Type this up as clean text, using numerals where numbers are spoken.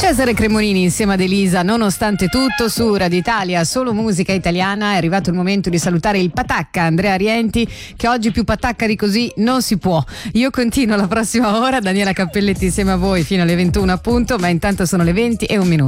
Cesare Cremonini insieme ad Elisa, nonostante tutto, su Radio Italia, solo musica italiana. È arrivato il momento di salutare il patacca Andrea Rienti, che oggi più patacca di così non si può. Io continuo la prossima ora, Daniela Cappelletti insieme a voi fino alle 21 appunto, ma intanto sono le 20 e un minuto.